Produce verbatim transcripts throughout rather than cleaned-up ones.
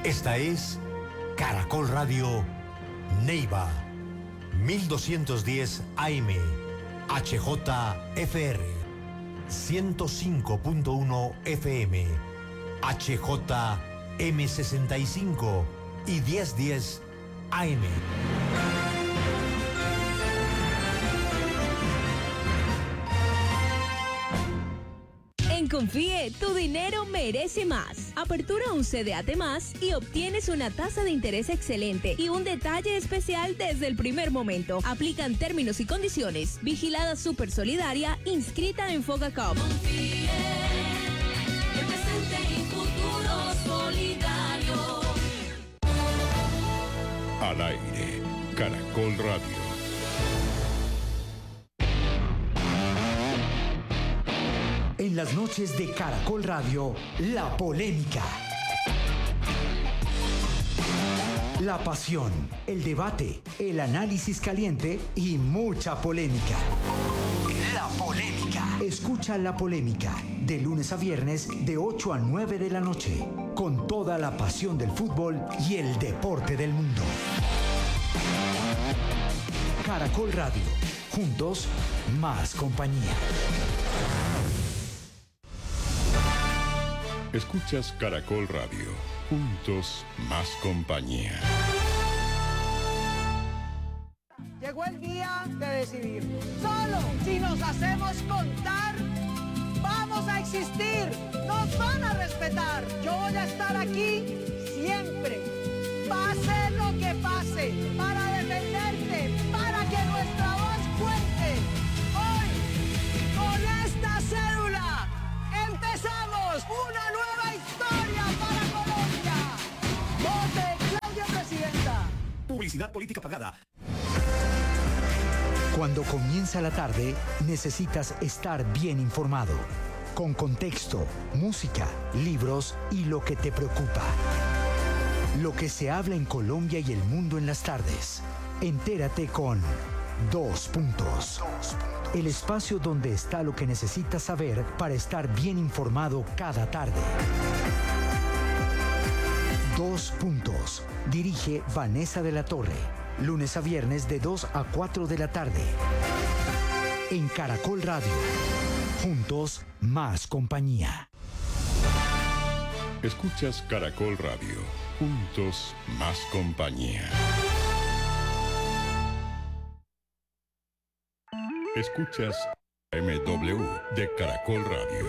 Esta es Caracol Radio Neiva, mil doscientos diez A M, H J F R, ciento cinco punto uno F M, H J M sesenta y cinco y mil diez A M. En Confíe, tu dinero merece más. Apertura un C D A T más y obtienes una tasa de interés excelente y un detalle especial desde el primer momento. Aplican términos y condiciones. Vigilada Super Solidaria, inscrita en Fogacop. Confíe, el presente y futuro solidario. Al aire, Caracol Radio. En las noches de Caracol Radio, la polémica. La pasión, el debate, el análisis caliente y mucha polémica. La polémica. Escucha La Polémica, de lunes a viernes, de ocho a nueve de la noche, con toda la pasión del fútbol y el deporte del mundo. Caracol Radio, juntos, más compañía. Escuchas Caracol Radio, juntos más compañía. Llegó el día de decidir. Solo si nos hacemos contar, vamos a existir, nos van a respetar. Yo voy a estar aquí siempre, pase lo que pase, para defenderte, para que nuestra voz cuente. Hoy, con esta cédula, empezamos una nueva historia para Colombia. Vote Claudia Presidenta. Publicidad política pagada. Cuando comienza la tarde, necesitas estar bien informado, con contexto, música, libros y lo que te preocupa. Lo que se habla en Colombia y el mundo en las tardes. Entérate con Dos Puntos. El espacio donde está lo que necesitas saber para estar bien informado cada tarde. Dos Puntos. Dirige Vanessa de la Torre. Lunes a viernes de dos a cuatro de la tarde. En Caracol Radio. Juntos, más compañía. Escuchas Caracol Radio, juntos más compañía. Escuchas M W de Caracol Radio.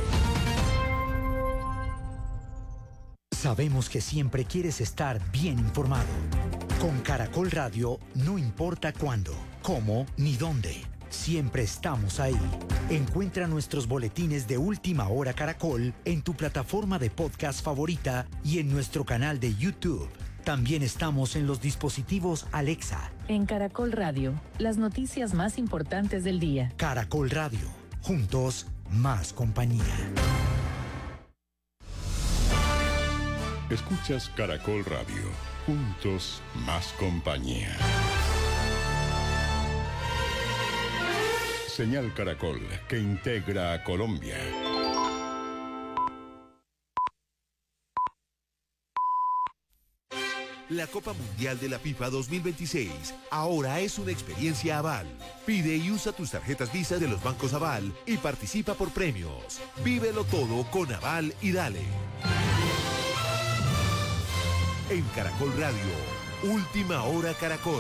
Sabemos que siempre quieres estar bien informado. Con Caracol Radio, no importa cuándo, cómo ni dónde. Siempre estamos ahí. Encuentra nuestros boletines de Última Hora Caracol en tu plataforma de podcast favorita y en nuestro canal de YouTube. También estamos en los dispositivos Alexa. En Caracol Radio, las noticias más importantes del día. Caracol Radio, juntos, más compañía. Escuchas Caracol Radio, juntos más compañía. Señal Caracol, que integra a Colombia. La Copa Mundial de la FIFA dos mil veintiséis ahora es una experiencia Aval. Pide y usa tus tarjetas Visa de los bancos Aval y participa por premios. Vívelo todo con Aval y dale. En Caracol Radio, Última Hora Caracol.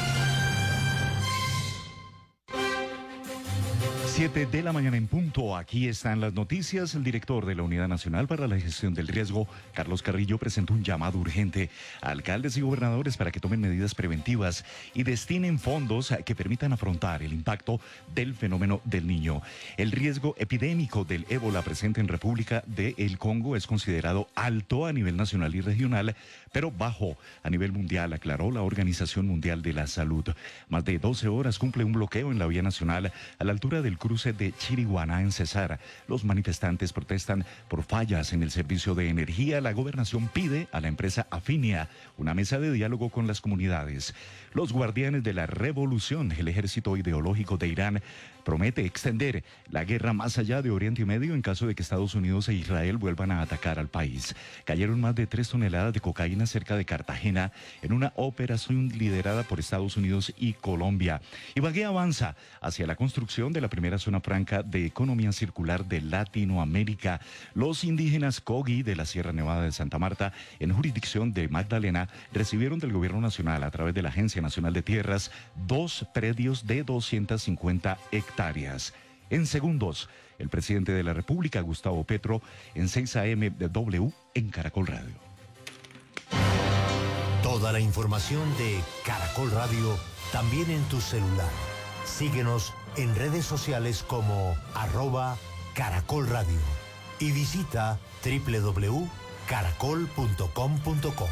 siete de la mañana en punto. Aquí están las noticias. El director de la Unidad Nacional para la Gestión del Riesgo, Carlos Carrillo, presentó un llamado urgente a alcaldes y gobernadores para que tomen medidas preventivas y destinen fondos que permitan afrontar el impacto del fenómeno del Niño. El riesgo epidémico del ébola presente en República del Congo es considerado alto a nivel nacional y regional, pero bajo a nivel mundial, aclaró la Organización Mundial de la Salud. Más de doce horas cumple un bloqueo en la vía nacional a la altura del cruce de Chiriguaná en Cesar. Los manifestantes protestan por fallas en el servicio de energía. La gobernación pide a la empresa Afinia una mesa de diálogo con las comunidades. Los guardianes de la revolución, el ejército ideológico de Irán, promete extender la guerra más allá de Oriente Medio en caso de que Estados Unidos e Israel vuelvan a atacar al país. Cayeron más de tres toneladas de cocaína cerca de Cartagena en una operación liderada por Estados Unidos y Colombia. Ibagué avanza hacia la construcción de la primera zona franca de economía circular de Latinoamérica. Los indígenas Kogi de la Sierra Nevada de Santa Marta, en jurisdicción de Magdalena, recibieron del Gobierno Nacional, a través de la Agencia Nacional de Tierras, dos predios de doscientas cincuenta hectáreas. En segundos, el presidente de la República, Gustavo Petro, en seis a eme de W en Caracol Radio. Toda la información de Caracol Radio también en tu celular. Síguenos en redes sociales como arroba Caracol Radio y visita doble u doble u doble u punto caracol punto com punto co.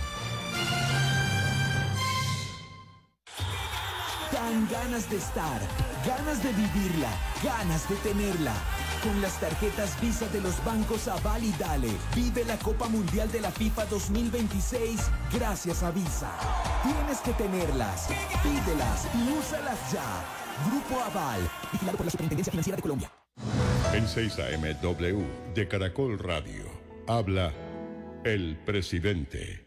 Dan ganas de estar, ganas de vivirla, ganas de tenerla. Con las tarjetas Visa de los bancos Aval y Dale, vive la Copa Mundial de la FIFA dos mil veintiséis gracias a Visa. Tienes que tenerlas, pídelas y úsalas ya. Grupo Aval, vigilado por la Superintendencia Financiera de Colombia. En seis a eme W de Caracol Radio, habla el presidente.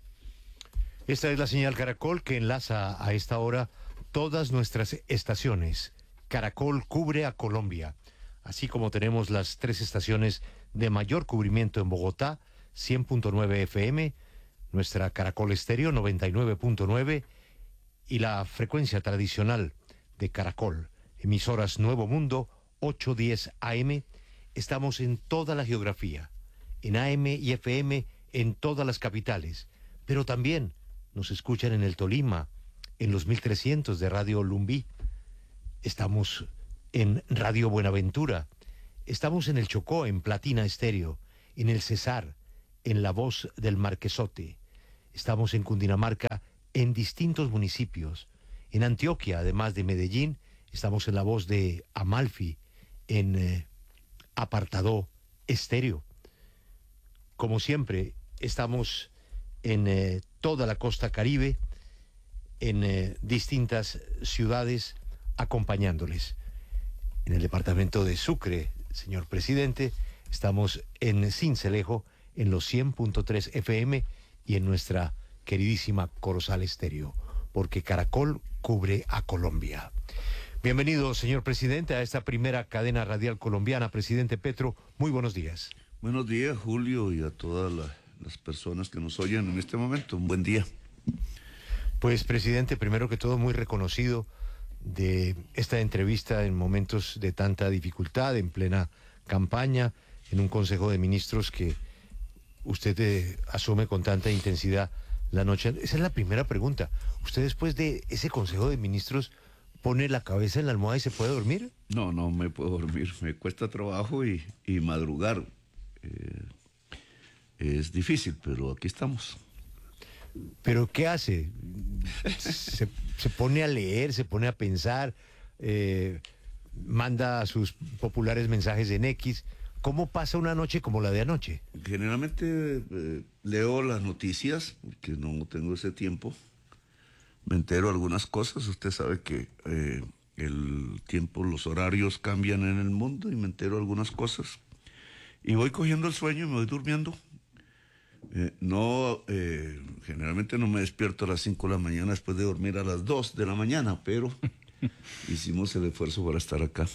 Esta es la señal Caracol que enlaza a esta hora todas nuestras estaciones. Caracol cubre a Colombia, así como tenemos las tres estaciones de mayor cubrimiento en Bogotá, cien punto nueve F M, nuestra Caracol Estéreo noventa y nueve punto nueve y la frecuencia tradicional de Caracol, emisoras Nuevo Mundo, ochocientos diez A M. Estamos en toda la geografía, en A M y F M en todas las capitales, pero también nos escuchan en el Tolima, en los mil trescientos de Radio Lumbí. Estamos en Radio Buenaventura. Estamos en el Chocó, en Platina Estéreo, en el Cesar, en La Voz del Marquesote. Estamos en Cundinamarca, en distintos municipios. En Antioquia, además de Medellín, estamos en La Voz de Amalfi, en eh, Apartadó Estéreo. Como siempre, estamos en eh, toda la costa Caribe, en eh, distintas ciudades, acompañándoles. En el departamento de Sucre, señor presidente, estamos en Sincelejo, en los cien punto tres F M y en nuestra queridísima Corozal Estéreo, porque Caracol cubre a Colombia. Bienvenido, señor presidente, a esta primera cadena radial colombiana. Presidente Petro, muy buenos días. Buenos días, Julio, y a todas la, las personas que nos oyen en este momento. Un buen día. Pues, presidente, primero que todo, muy reconocido de esta entrevista en momentos de tanta dificultad, en plena campaña, en un Consejo de Ministros que usted eh, asume con tanta intensidad la noche. Esa es la primera pregunta. ¿Usted después de ese Consejo de Ministros pone la cabeza en la almohada y se puede dormir? No, no me puedo dormir. Me cuesta trabajo y, y madrugar. Eh, es difícil, pero aquí estamos. ¿Pero qué hace? ¿Se, se pone a leer, se pone a pensar, eh, manda sus populares mensajes en X? ¿Cómo pasa una noche como la de anoche? Generalmente eh, leo las noticias, que no tengo ese tiempo. Me entero algunas cosas. Usted sabe que eh, el tiempo, los horarios cambian en el mundo y me entero algunas cosas. Y voy cogiendo el sueño y me voy durmiendo. Eh, no, eh, generalmente no me despierto a las cinco de la mañana después de dormir a las dos de la mañana, pero hicimos el esfuerzo para estar acá.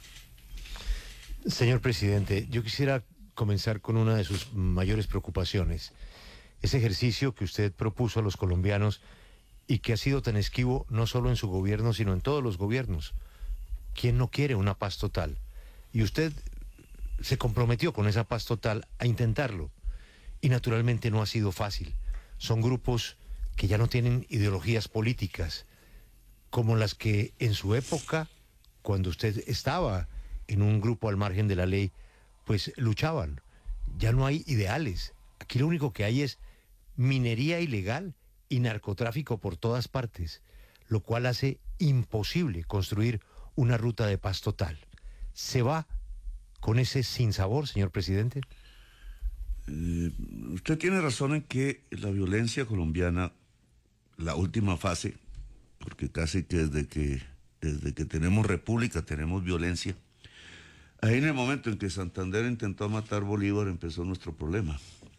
Señor presidente, yo quisiera comenzar con una de sus mayores preocupaciones. Ese ejercicio que usted propuso a los colombianos y que ha sido tan esquivo no solo en su gobierno, sino en todos los gobiernos. ¿Quién no quiere una paz total? Y usted se comprometió con esa paz total a intentarlo. Y naturalmente no ha sido fácil. Son grupos que ya no tienen ideologías políticas, como las que en su época, cuando usted estaba en un grupo al margen de la ley, pues luchaban. Ya no hay ideales. Aquí lo único que hay es minería ilegal y narcotráfico por todas partes, lo cual hace imposible construir una ruta de paz total. ¿Se va con ese sinsabor, señor presidente? Eh, usted tiene razón en que la violencia colombiana, la última fase, porque casi que desde que desde que tenemos república tenemos violencia. Ahí en el momento en que Santander intentó matar a Bolívar empezó nuestro problema.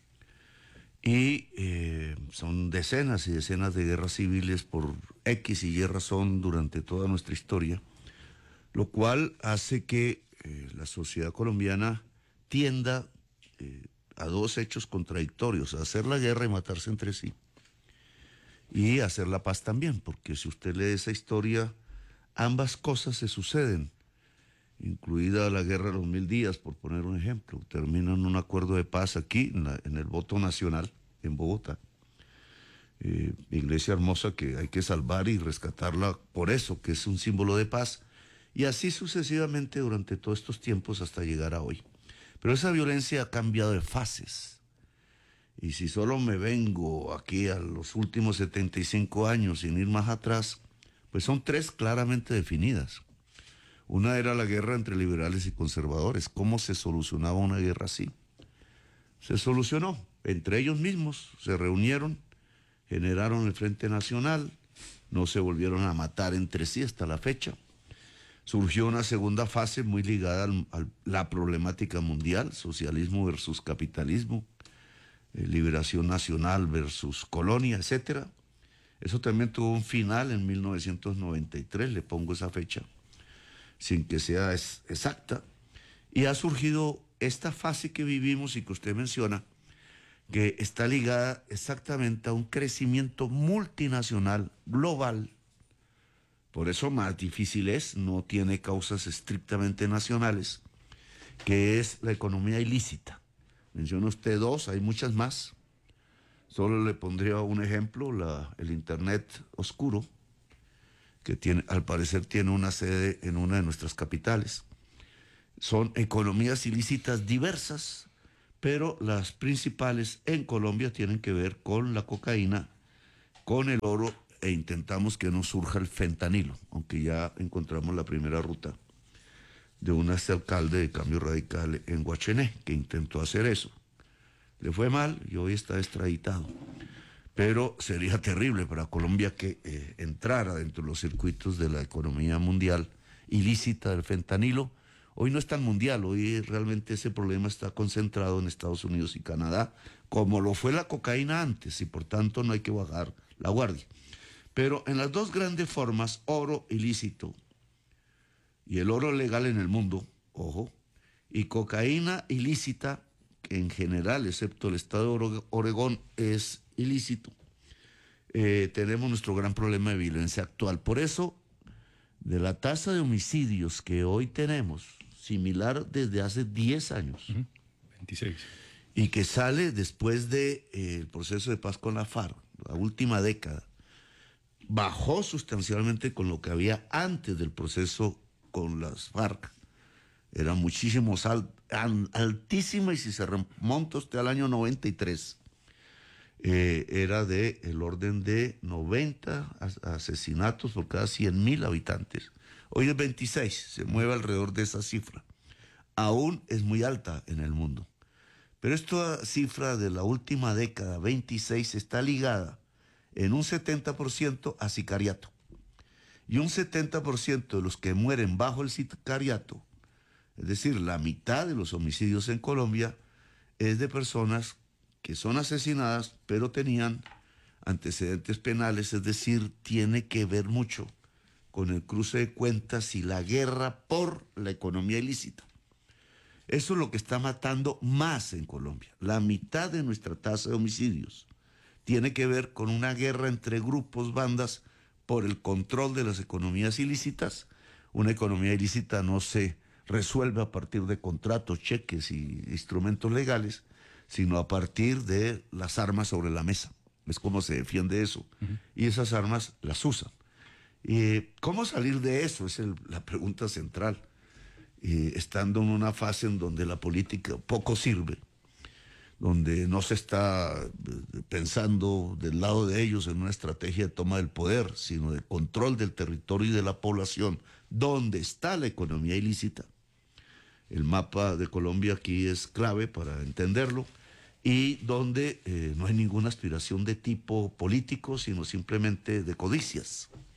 Y eh, son decenas y decenas de guerras civiles por X y Y razón durante toda nuestra historia, lo cual hace que eh, la sociedad colombiana tienda eh, a dos hechos contradictorios: a hacer la guerra y matarse entre sí, y hacer la paz también, porque si usted lee esa historia, ambas cosas se suceden, incluida la guerra de los mil días, por poner un ejemplo. Terminan un acuerdo de paz aquí, en, la, en el voto nacional, en Bogotá. Eh, iglesia hermosa que hay que salvar y rescatarla por eso, que es un símbolo de paz, y así sucesivamente durante todos estos tiempos hasta llegar a hoy. Pero esa violencia ha cambiado de fases. Y si solo me vengo aquí a los últimos setenta y cinco años sin ir más atrás, pues son tres claramente definidas. Una era la guerra entre liberales y conservadores. ¿Cómo se solucionaba una guerra así? Se solucionó. Entre ellos mismos se reunieron, generaron el Frente Nacional, no se volvieron a matar entre sí hasta la fecha. Surgió una segunda fase muy ligada a la problemática mundial, socialismo versus capitalismo, eh, liberación nacional versus colonia, etcétera. Eso también tuvo un final en mil novecientos noventa y tres, le pongo esa fecha, sin que sea es, exacta, y ha surgido esta fase que vivimos y que usted menciona, que está ligada exactamente a un crecimiento multinacional, global. Por eso más difícil es, no tiene causas estrictamente nacionales, que es la economía ilícita. Menciona usted dos, hay muchas más. Solo le pondría un ejemplo, la, el Internet oscuro, que tiene, al parecer tiene una sede en una de nuestras capitales. Son economías ilícitas diversas, pero las principales en Colombia tienen que ver con la cocaína, con el oro, e intentamos que no surja el fentanilo, aunque ya encontramos la primera ruta de un exalcalde de Cambio Radical en Guachené, que intentó hacer eso. Le fue mal y hoy está extraditado. Pero sería terrible para Colombia que eh, entrara dentro de los circuitos de la economía mundial ilícita del fentanilo. Hoy no es tan mundial, hoy realmente ese problema está concentrado en Estados Unidos y Canadá, como lo fue la cocaína antes, y por tanto no hay que bajar la guardia. Pero en las dos grandes formas, oro ilícito y el oro legal en el mundo, ojo, y cocaína ilícita, que en general, excepto el estado de Oregón, es ilícito, eh, tenemos nuestro gran problema de violencia actual. Por eso, de la tasa de homicidios que hoy tenemos, similar desde hace diez años, uh-huh. veintiséis, y que sale después del de, eh, proceso de paz con la FARC, la última década, bajó sustancialmente con lo que había antes del proceso con las FARC. Era muchísimo sal, al, altísima, y si se remonta usted al año noventa y tres, eh, era de el orden de noventa asesinatos por cada cien mil habitantes. Hoy es veintiséis, se mueve alrededor de esa cifra. Aún es muy alta en el mundo. Pero esta cifra de la última década, veintiséis, está ligada en un setenta por ciento a sicariato. Y un setenta por ciento de los que mueren bajo el sicariato, es decir, la mitad de los homicidios en Colombia, es de personas que son asesinadas, pero tenían antecedentes penales, es decir, tiene que ver mucho con el cruce de cuentas y la guerra por la economía ilícita. Eso es lo que está matando más en Colombia. La mitad de nuestra tasa de homicidios tiene que ver con una guerra entre grupos, bandas, por el control de las economías ilícitas. Una economía ilícita no se resuelve a partir de contratos, cheques y instrumentos legales, sino a partir de las armas sobre la mesa. Es como se defiende eso. Uh-huh. Y esas armas las usan. Eh, ¿Cómo salir de eso? Es el, la pregunta central. Eh, estando en una fase en donde la política poco sirve, donde no se está pensando del lado de ellos en una estrategia de toma del poder, sino de control del territorio y de la población, donde está la economía ilícita. El mapa de Colombia aquí es clave para entenderlo, y donde eh, no hay ninguna aspiración de tipo político, sino simplemente de codicias.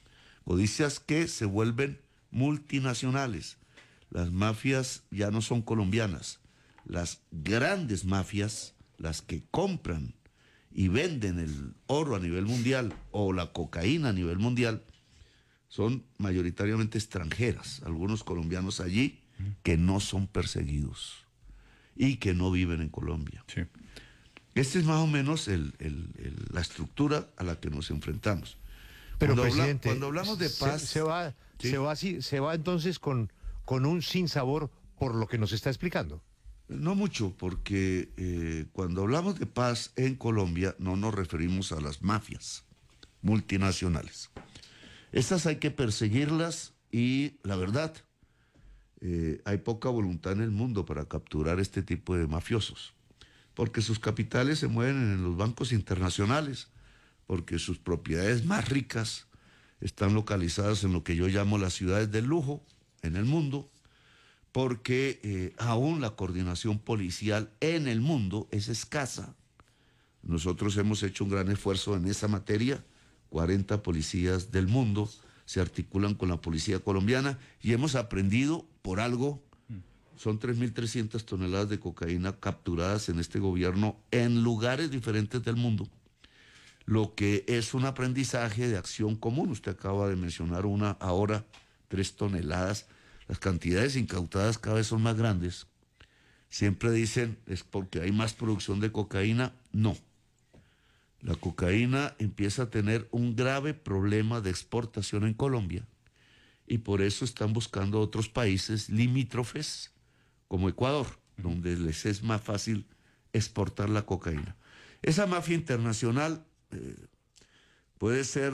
codicias que se vuelven multinacionales. Las mafias ya no son colombianas. Las grandes mafias, las que compran y venden el oro a nivel mundial o la cocaína a nivel mundial, son mayoritariamente extranjeras. Algunos colombianos allí que no son perseguidos y que no viven en Colombia. Sí. Esta es más o menos el, el, el, la estructura a la que nos enfrentamos. Pero, cuando presidente, habla, cuando hablamos de paz... Se, se, va, ¿sí? se, va, se va entonces con, con un sinsabor por lo que nos está explicando. No mucho, porque eh, cuando hablamos de paz en Colombia no nos referimos a las mafias multinacionales. Estas hay que perseguirlas y, la verdad, eh, hay poca voluntad en el mundo para capturar este tipo de mafiosos, porque sus capitales se mueven en los bancos internacionales, porque sus propiedades más ricas están localizadas en lo que yo llamo las ciudades del lujo en el mundo, porque eh, aún la coordinación policial en el mundo es escasa. Nosotros hemos hecho un gran esfuerzo en esa materia. cuarenta policías del mundo se articulan con la policía colombiana y hemos aprendido por algo. Son tres mil trescientas toneladas de cocaína capturadas en este gobierno en lugares diferentes del mundo, lo que es un aprendizaje de acción común. Usted acaba de mencionar una ahora, tres toneladas. Las cantidades incautadas cada vez son más grandes. Siempre dicen, ¿es porque hay más producción de cocaína? No. La cocaína empieza a tener un grave problema de exportación en Colombia y por eso están buscando otros países limítrofes como Ecuador, donde les es más fácil exportar la cocaína. Esa mafia internacional eh, puede ser,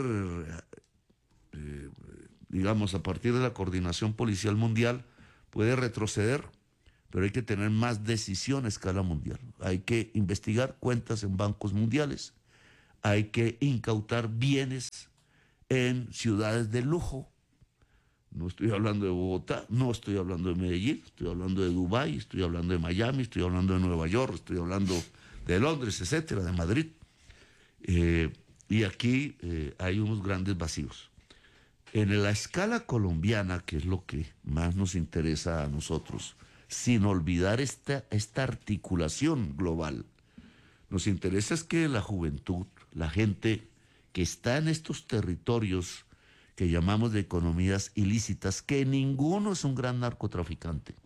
eh, digamos, a partir de la coordinación policial mundial, puede retroceder, pero hay que tener más decisión a escala mundial. Hay que investigar cuentas en bancos mundiales, hay que incautar bienes en ciudades de lujo. No estoy hablando de Bogotá, no estoy hablando de Medellín, estoy hablando de Dubái, estoy hablando de Miami, estoy hablando de Nueva York, estoy hablando de Londres, etcétera, de Madrid. Eh, y aquí eh, hay unos grandes vacíos. En la escala colombiana, que es lo que más nos interesa a nosotros, sin olvidar esta, esta articulación global, nos interesa es que la juventud, la gente que está en estos territorios que llamamos de economías ilícitas, que ninguno es un gran narcotraficante,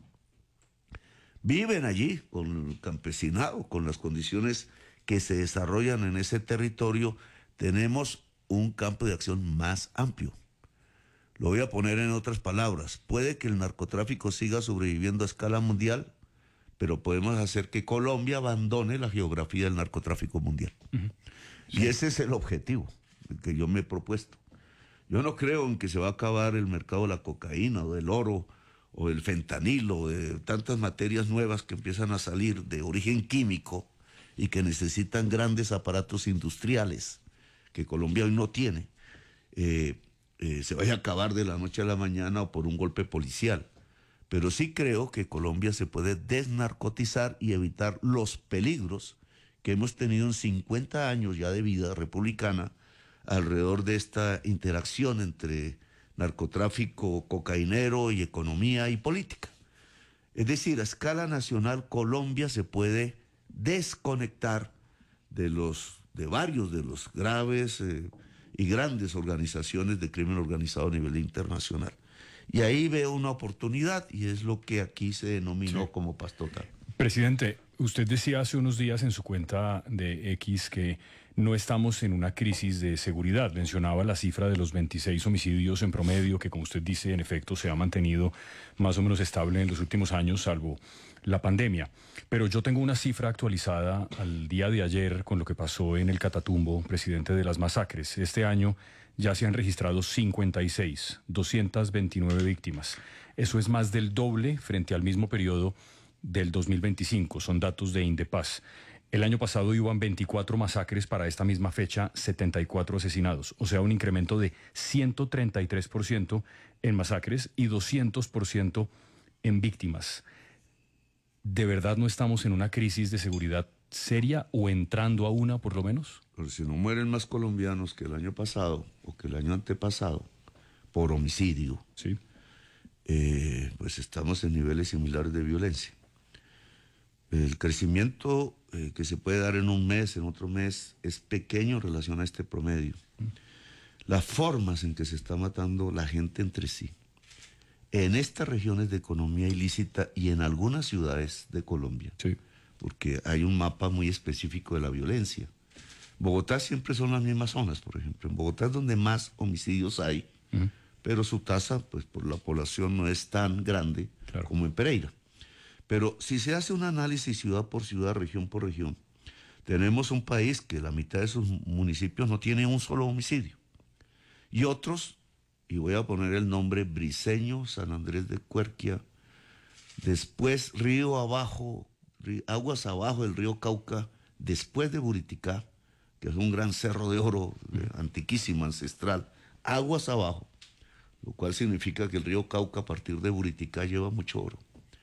viven allí con el campesinado, con las condiciones que se desarrollan en ese territorio. Tenemos un campo de acción más amplio. Lo voy a poner en otras palabras. Puede que el narcotráfico siga sobreviviendo a escala mundial, pero podemos hacer que Colombia abandone la geografía del narcotráfico mundial. Uh-huh. Sí. Y ese es el objetivo que yo me he propuesto. Yo no creo en que se va a acabar el mercado de la cocaína o del oro o del fentanilo, o de tantas materias nuevas que empiezan a salir de origen químico y que necesitan grandes aparatos industriales que Colombia hoy no tiene. Eh, eh, se vaya a acabar de la noche a la mañana o por un golpe policial. Pero sí creo que Colombia se puede desnarcotizar y evitar los peligros que hemos tenido en cincuenta años ya de vida republicana alrededor de esta interacción entre narcotráfico cocainero y economía y política. Es decir, a escala nacional Colombia se puede desconectar de los de varios de los graves eh, y grandes organizaciones de crimen organizado a nivel internacional. Y ahí veo una oportunidad y es lo que aquí se denominó sí. como paz total. Presidente, usted decía hace unos días en su cuenta de X que no estamos en una crisis de seguridad. Mencionaba la cifra de los veintiséis homicidios en promedio, que como usted dice, en efecto, se ha mantenido más o menos estable en los últimos años, salvo la pandemia. Pero yo tengo una cifra actualizada al día de ayer con lo que pasó en el Catatumbo, presidente, de las masacres. Este año ya se han registrado cincuenta y seis, doscientas veintinueve víctimas. Eso es más del doble frente al mismo periodo del dos mil veinticinco. Son datos de Indepaz. El año pasado iban veinticuatro masacres, para esta misma fecha setenta y cuatro asesinados. O sea, un incremento de ciento treinta y tres por ciento en masacres y doscientos por ciento en víctimas. ¿De verdad no estamos en una crisis de seguridad seria o entrando a una, por lo menos? Pero si no mueren más colombianos que el año pasado o que el año antepasado, por homicidio, sí. eh, pues estamos en niveles similares de violencia. El crecimiento eh, que se puede dar en un mes, en otro mes, es pequeño en relación a este promedio. Las formas en que se está matando la gente entre sí, en estas regiones de economía ilícita y en algunas ciudades de Colombia, sí. porque hay un mapa muy específico de la violencia. Bogotá siempre son las mismas zonas, por ejemplo. En Bogotá es donde más homicidios hay, uh-huh. pero su tasa, pues por la población, no es tan grande claro. como en Pereira. Pero si se hace un análisis ciudad por ciudad, región por región, tenemos un país que la mitad de sus municipios no tiene un solo homicidio. Y otros, y voy a poner el nombre, Briceño, San Andrés de Cuerquia, después Río Abajo, río, aguas abajo del río Cauca, después de Buriticá, que es un gran cerro de oro, eh, antiquísimo, ancestral, aguas abajo, lo cual significa que el río Cauca a partir de Buriticá lleva mucho oro.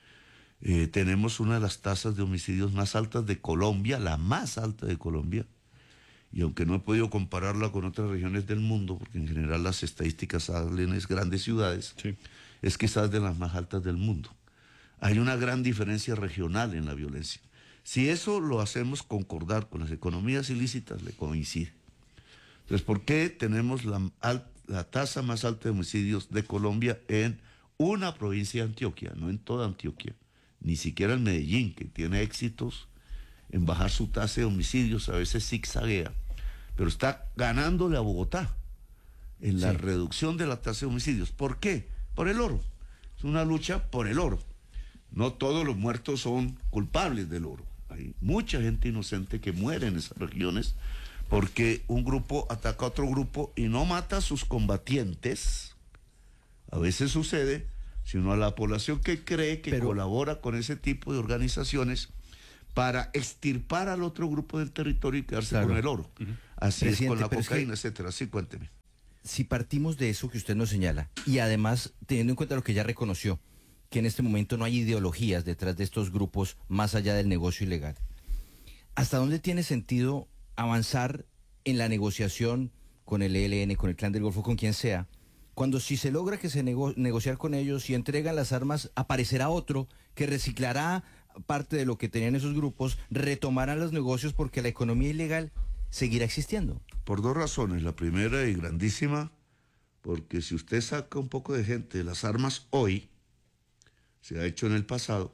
Eh, tenemos una de las tasas de homicidios más altas de Colombia, la más alta de Colombia, y aunque no he podido compararla con otras regiones del mundo, porque en general las estadísticas salen en grandes ciudades, sí. es quizás de las más altas del mundo. Hay una gran diferencia regional en la violencia. Si eso lo hacemos concordar con las economías ilícitas, le coincide. Entonces, ¿por qué tenemos la, la tasa más alta de homicidios de Colombia en una provincia de Antioquia, no en toda Antioquia? Ni siquiera en Medellín, que tiene éxitos en bajar su tasa de homicidios, a veces zigzaguea, pero está ganándole a Bogotá en la sí. reducción de la tasa de homicidios. ¿Por qué? Por el oro. Es una lucha por el oro. No todos los muertos son culpables del oro. Hay mucha gente inocente que muere en esas regiones porque un grupo ataca a otro grupo y no mata a sus combatientes. A veces sucede, sino a la población que cree que pero, colabora con ese tipo de organizaciones para extirpar al otro grupo del territorio y quedarse claro. con el oro. Uh-huh. Así Presidente, es con la cocaína, es que, etcétera. Sí, cuénteme. Si partimos de eso que usted nos señala, y además teniendo en cuenta lo que ya reconoció, que en este momento no hay ideologías detrás de estos grupos más allá del negocio ilegal, ¿hasta dónde tiene sentido avanzar en la negociación con el E L N, con el Clan del Golfo, con quien sea, cuando si se logra que se nego- negociar con ellos y entregan las armas, aparecerá otro que reciclará parte de lo que tenían esos grupos, retomarán los negocios porque la economía ilegal seguirá existiendo? Por dos razones. La primera y grandísima, porque si usted saca un poco de gente de las armas hoy, se ha hecho en el pasado,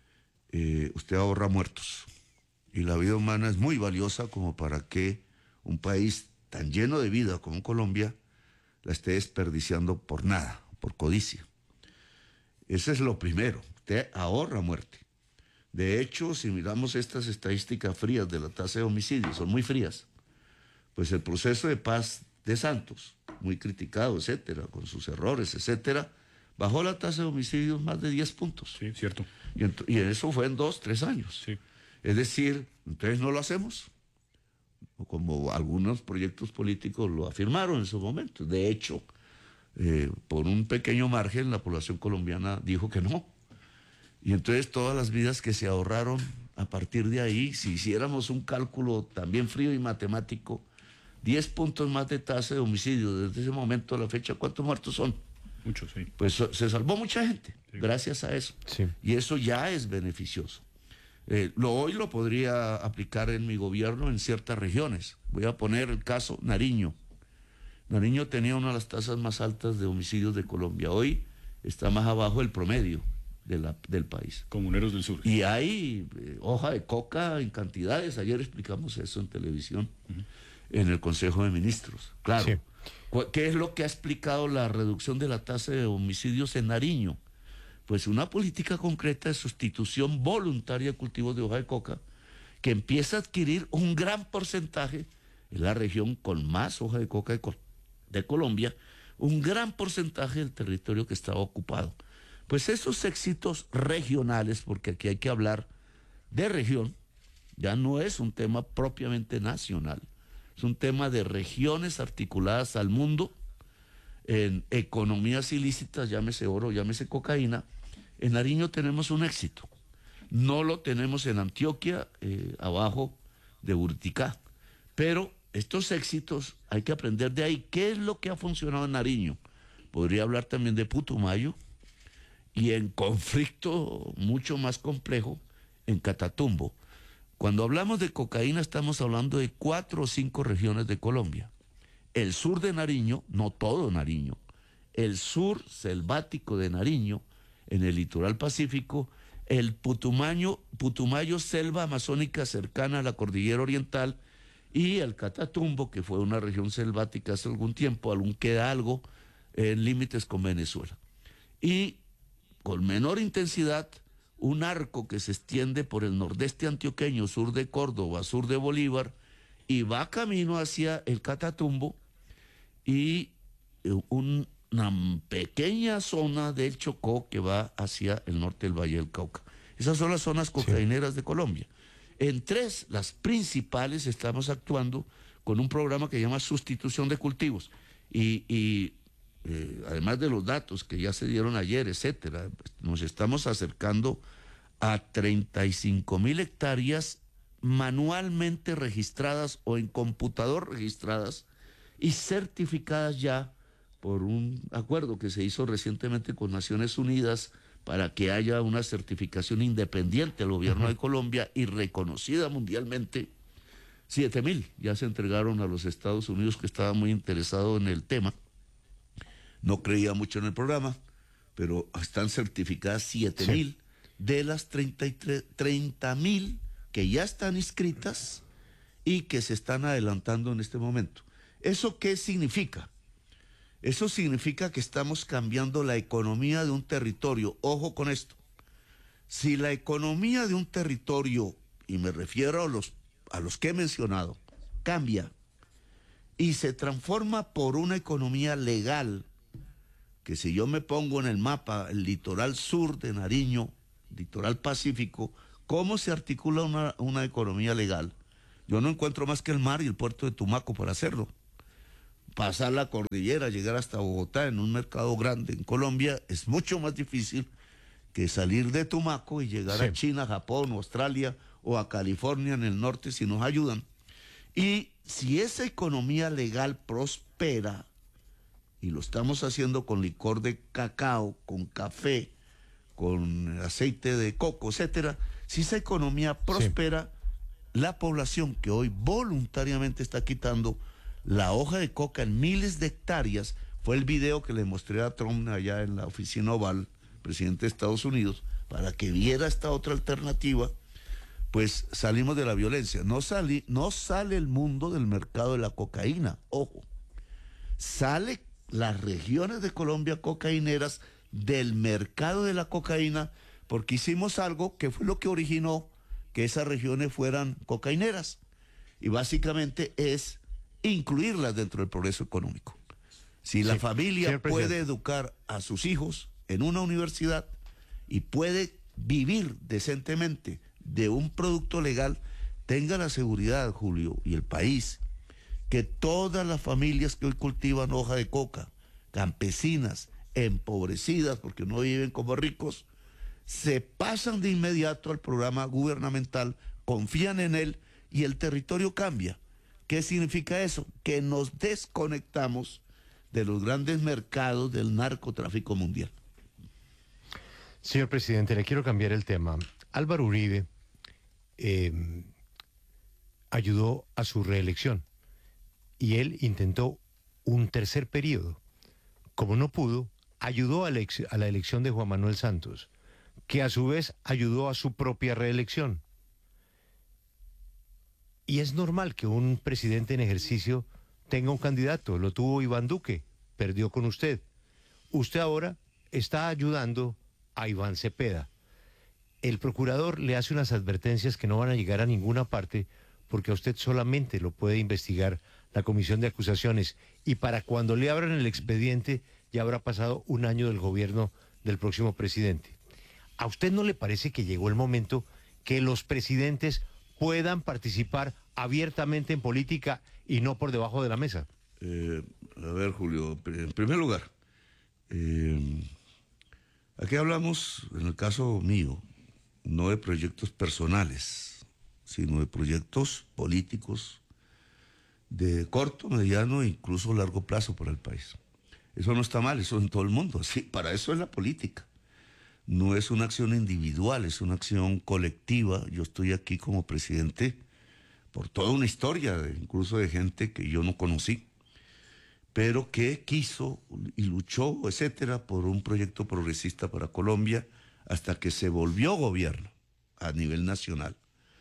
eh, usted ahorra muertos. Y la vida humana es muy valiosa como para que un país tan lleno de vida como Colombia la esté desperdiciando por nada, por codicia. Eso es lo primero, usted ahorra muerte. De hecho, si miramos estas estadísticas frías de la tasa de homicidios, son muy frías, pues el proceso de paz de Santos, muy criticado, etcétera, con sus errores, etcétera, bajó la tasa de homicidios más de diez puntos. Sí, cierto. Y, ent- y eso fue en dos, tres años. Sí. Es decir, entonces no lo hacemos, como algunos proyectos políticos lo afirmaron en su momento. De hecho, eh, por un pequeño margen, la población colombiana dijo que no. Y entonces todas las vidas que se ahorraron a partir de ahí, si hiciéramos un cálculo también frío y matemático, diez puntos más de tasa de homicidio desde ese momento a la fecha, ¿cuántos muertos son? Muchos, sí. Pues se salvó mucha gente, sí. gracias a eso. Sí. Y eso ya es beneficioso. Eh, lo hoy lo podría aplicar en mi gobierno en ciertas regiones. Voy a poner el caso Nariño. Nariño tenía una de las tasas más altas de homicidios de Colombia. Hoy está más abajo del promedio de la, del país. Comuneros del Sur. Y hay eh, hoja de coca en cantidades. Ayer explicamos eso en televisión, uh-huh. en el Consejo de Ministros. Claro. Sí. ¿Qué es lo que ha explicado la reducción de la tasa de homicidios en Nariño? Pues una política concreta de sustitución voluntaria de cultivos de hoja de coca que empieza a adquirir un gran porcentaje, en la región con más hoja de coca de, Col- de Colombia, un gran porcentaje del territorio que estaba ocupado. Pues esos éxitos regionales, porque aquí hay que hablar de región, ya no es un tema propiamente nacional, es un tema de regiones articuladas al mundo, en economías ilícitas, llámese oro, llámese cocaína. En Nariño tenemos un éxito. No lo tenemos en Antioquia, eh, abajo de Buriticá. Pero estos éxitos hay que aprender de ahí. ¿Qué es lo que ha funcionado en Nariño? podría hablar también de Putumayo, y en conflicto mucho más complejo en Catatumbo. Cuando hablamos de cocaína estamos hablando de cuatro o cinco regiones de Colombia. El sur de Nariño, no todo Nariño, el sur selvático de Nariño, en el litoral pacífico, el Putumayo, Putumayo, selva amazónica cercana a la cordillera oriental, y el Catatumbo, que fue una región selvática hace algún tiempo, aún queda algo en límites con Venezuela. Y con menor intensidad, un arco que se extiende por el nordeste antioqueño, sur de Córdoba, sur de Bolívar, y va camino hacia el Catatumbo, y un, una pequeña zona del Chocó que va hacia el norte del Valle del Cauca. Esas son las zonas cocaineras sí. de Colombia. En tres, las principales, estamos actuando con un programa que se llama Sustitución de Cultivos. Y, y eh, además de los datos que ya se dieron ayer, etcétera, nos estamos acercando a treinta y cinco mil hectáreas manualmente registradas o en computador registradas y certificadas ya por un acuerdo que se hizo recientemente con Naciones Unidas para que haya una certificación independiente al gobierno uh-huh. de Colombia y reconocida mundialmente. siete mil ya se entregaron a los Estados Unidos, que estaba muy interesado en el tema. No creía mucho en el programa, pero están certificadas siete mil sí. de las treinta mil que ya están inscritas y que se están adelantando en este momento. ¿Eso qué significa? Eso significa que estamos cambiando la economía de un territorio. Ojo con esto. Si la economía de un territorio, y me refiero a los, a los que he mencionado, cambia y se transforma por una economía legal, que si yo me pongo en el mapa el litoral sur de Nariño, litoral pacífico, ¿cómo se articula una, una economía legal? Yo no encuentro más que el mar y el puerto de Tumaco para hacerlo. Pasar la cordillera, llegar hasta Bogotá en un mercado grande en Colombia es mucho más difícil que salir de Tumaco y llegar sí. a China, Japón, Australia o a California en el norte si nos ayudan. Y si esa economía legal prospera, y lo estamos haciendo con licor de cacao, con café, con aceite de coco, etcétera, si esa economía prospera, sí. la población que hoy voluntariamente está quitando la hoja de coca en miles de hectáreas, fue el video que le mostré a Trump allá en la oficina Oval, presidente de Estados Unidos, para que viera esta otra alternativa, pues salimos de la violencia. No, salí, no sale el mundo del mercado de la cocaína, ojo, sale las regiones de Colombia cocaineras del mercado de la cocaína, porque hicimos algo que fue lo que originó que esas regiones fueran cocaineras, y básicamente es incluirlas dentro del progreso económico. Si la sí, familia puede educar a sus hijos en una universidad y puede vivir decentemente de un producto legal, tenga la seguridad, Julio, y el país, que todas las familias que hoy cultivan hoja de coca, campesinas, empobrecidas porque no viven como ricos, se pasan de inmediato al programa gubernamental, confían en él y el territorio cambia. ¿Qué significa eso? Que nos desconectamos de los grandes mercados del narcotráfico mundial. Señor presidente, le quiero cambiar el tema. Álvaro Uribe eh, ayudó a su reelección y él intentó un tercer periodo. Como no pudo, ayudó a la, a la elección de Juan Manuel Santos, que a su vez ayudó a su propia reelección. Y es normal que un presidente en ejercicio tenga un candidato. Lo tuvo Iván Duque, perdió con usted. Usted ahora está ayudando a Iván Cepeda. El procurador le hace unas advertencias que no van a llegar a ninguna parte porque a usted solamente lo puede investigar la Comisión de Acusaciones. Y para cuando le abran el expediente ya habrá pasado un año del gobierno del próximo presidente. ¿A usted no le parece que llegó el momento que los presidentes puedan participar abiertamente en política y no por debajo de la mesa? Eh, a ver, Julio, en primer lugar, eh, aquí hablamos, en el caso mío, no de proyectos personales, sino de proyectos políticos de corto, mediano e incluso largo plazo para el país. Eso no está mal, eso en todo el mundo. Sí, para eso es la política. No es una acción individual, es una acción colectiva. Yo estoy aquí como presidente por toda una historia, de, incluso de gente que yo no conocí, pero que quiso y luchó, etcétera, por un proyecto progresista para Colombia hasta que se volvió gobierno a nivel nacional.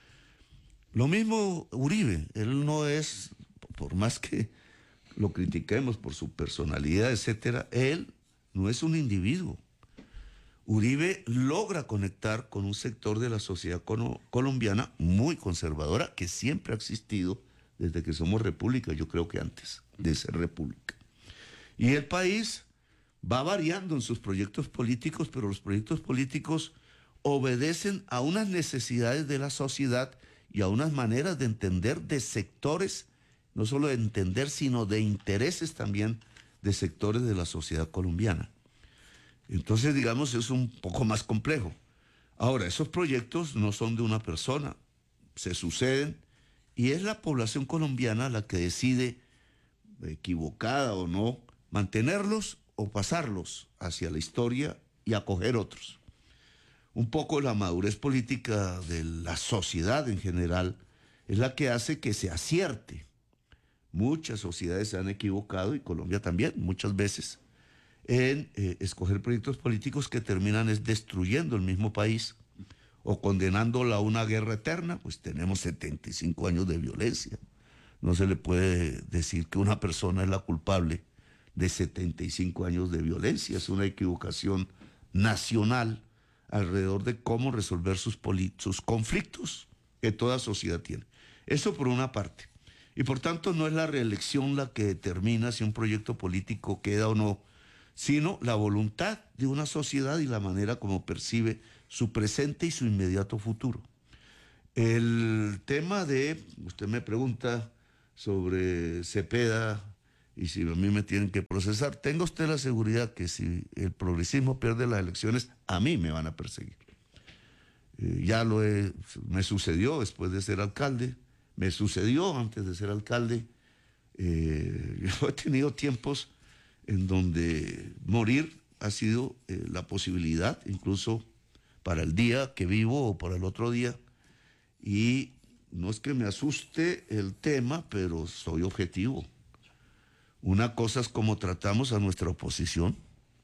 Lo mismo Uribe, él no es, por más que lo critiquemos por su personalidad, etcétera, él no es un individuo. Uribe logra conectar con un sector de la sociedad colombiana muy conservadora que siempre ha existido desde que somos república, yo creo que antes de ser república. Y el país va variando en sus proyectos políticos, pero los proyectos políticos obedecen a unas necesidades de la sociedad y a unas maneras de entender de sectores, no solo de entender, sino de intereses también de sectores de la sociedad colombiana. Entonces, digamos, es un poco más complejo. Ahora, esos proyectos no son de una persona, se suceden y es la población colombiana la que decide, equivocada o no, mantenerlos o pasarlos hacia la historia y acoger otros. Un poco la madurez política de la sociedad en general es la que hace que se acierte. Muchas sociedades se han equivocado, y Colombia también, muchas veces, en eh, escoger proyectos políticos que terminan es destruyendo el mismo país o condenándola a una guerra eterna. Pues tenemos setenta y cinco años de violencia. No se le puede decir que una persona es la culpable de setenta y cinco años de violencia. Es una equivocación nacional alrededor de cómo resolver sus, sus conflictos que toda sociedad tiene. Eso por una parte. Y por tanto no es la reelección la que determina si un proyecto político queda o no, sino la voluntad de una sociedad y la manera como percibe su presente y su inmediato futuro. El tema de, usted me pregunta sobre Cepeda y si a mí me tienen que procesar, tenga usted la seguridad que si el progresismo pierde las elecciones, a mí me van a perseguir. Eh, ya lo he, me sucedió después de ser alcalde, me sucedió antes de ser alcalde. Eh, yo he tenido tiempos en donde morir ha sido eh, la posibilidad, incluso para el día que vivo o para el otro día. Y no es que me asuste el tema, pero soy objetivo. Una cosa es cómo tratamos a nuestra oposición,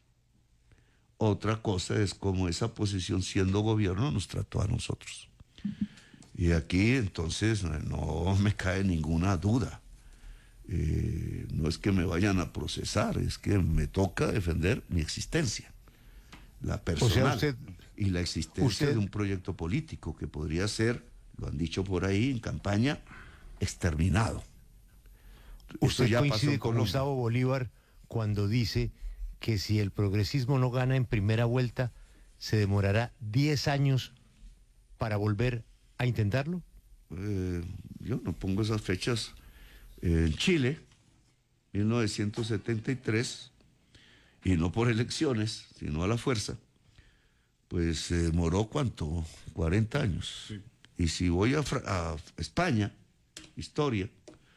otra cosa es cómo esa oposición, siendo gobierno, nos trató a nosotros. Y aquí entonces no me cae ninguna duda. Eh, no es que me vayan a procesar, es que me toca defender mi existencia, la personal, o sea, usted, y la existencia usted, de un proyecto político que podría ser, lo han dicho por ahí en campaña, exterminado. Usted ya coincide con Gustavo Bolívar cuando dice que si el progresismo no gana en primera vuelta, se demorará diez años para volver a intentarlo. Eh, yo no pongo esas fechas. En Chile, mil novecientos setenta y tres, y no por elecciones, sino a la fuerza, pues se demoró, ¿cuánto? cuarenta años. Sí. Y si voy a, a España, historia,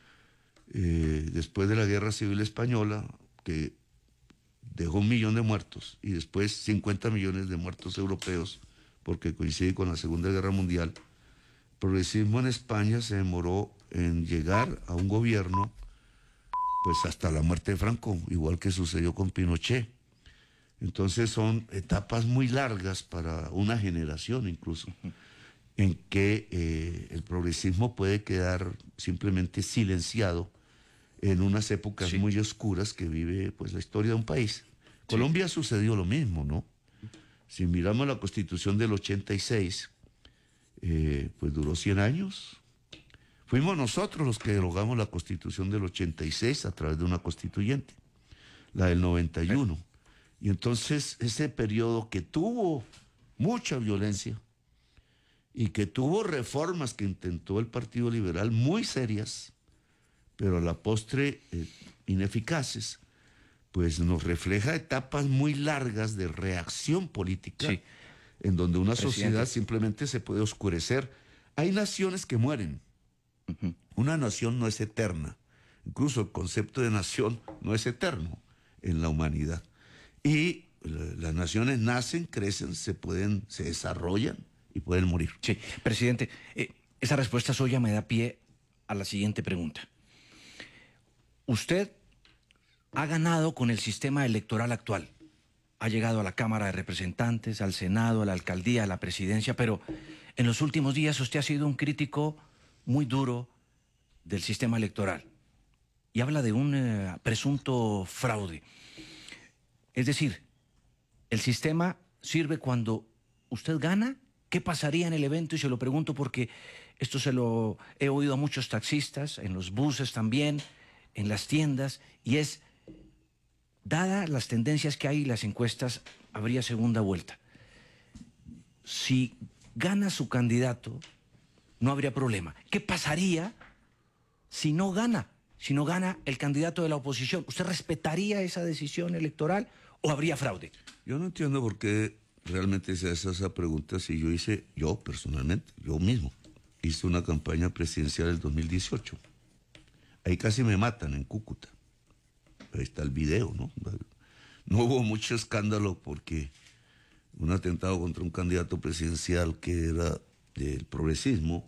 eh, después de la Guerra Civil Española, que dejó un millón de muertos, y después cincuenta millones de muertos europeos, porque coincide con la Segunda Guerra Mundial, el progresismo en España se demoró en llegar a un gobierno, pues hasta la muerte de Franco, igual que sucedió con Pinochet. Entonces son etapas muy largas para una generación incluso, en que eh, el progresismo puede quedar simplemente silenciado en unas épocas sí. muy oscuras que vive pues la historia de un país. Sí. Colombia sucedió lo mismo, ¿no? Si miramos la Constitución del ochenta y seis, eh, pues duró cien años. Fuimos nosotros los que derogamos la Constitución del ochenta y seis a través de una constituyente, la del noventa y uno. Y entonces ese periodo que tuvo mucha violencia y que tuvo reformas que intentó el Partido Liberal muy serias, pero a la postre eh, ineficaces, pues nos refleja etapas muy largas de reacción política, sí. en donde una Presidente. sociedad simplemente se puede oscurecer. Hay naciones que mueren. Uh-huh. Una nación no es eterna. Incluso el concepto de nación no es eterno. en la humanidad. Y las naciones nacen, crecen, se pueden, se desarrollan y pueden morir. Sí, presidente, eh, esa respuesta suya me da pie a la siguiente pregunta. Usted ha ganado con el sistema electoral actual. Ha llegado a la Cámara de Representantes, al Senado, a la alcaldía, a la presidencia, pero en los últimos días usted ha sido un crítico muy duro del sistema electoral y habla de un eh, presunto fraude. Es decir, ¿el sistema sirve cuando usted gana? ¿Qué pasaría en el evento? Y se lo pregunto porque esto se lo he oído a muchos taxistas, en los buses también, en las tiendas, y es, dadas las tendencias que hay y las encuestas, habría segunda vuelta. Si gana su candidato, no habría problema. ¿Qué pasaría si no gana? Si no gana el candidato de la oposición, ¿usted respetaría esa decisión electoral o habría fraude? Yo no entiendo por qué realmente se hace esa pregunta si yo hice, yo personalmente, yo mismo, hice una campaña presidencial del dos mil dieciocho. Ahí casi me matan en Cúcuta. Ahí está el video, ¿no? No hubo mucho escándalo porque un atentado contra un candidato presidencial que era del progresismo,